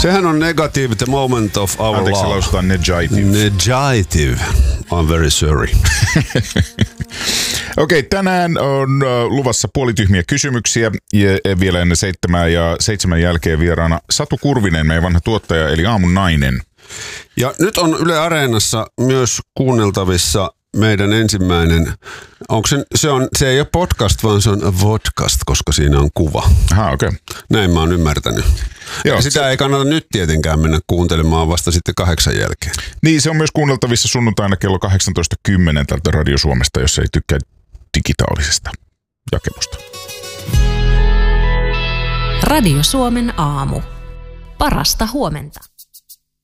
Sehän on negative, the moment of our Anteeksi, love. lausutaan negative. Negative. I'm very sorry. Okei, tänään on luvassa puolityhmiä kysymyksiä ja vielä ennen 7 ja 7 jälkeen vieraana Satu Kurvinen, meidän vanha tuottaja eli aamun nainen. Ja nyt on Yle Areenassa myös kuunneltavissa meidän ensimmäinen, se ei ole podcast, vaan se on vodcast, koska siinä on kuva. Aha, okei. Näin mä oon ymmärtänyt. Joo, sitä ei kannata nyt tietenkään mennä kuuntelemaan vasta sitten 8 jälkeen. Niin, se on myös kuunneltavissa sunnuntaina kello 18.10 tältä Radio Suomesta, jos ei tykkää digitaalisesta jakelusta. Radio Suomen aamu. Parasta huomenta.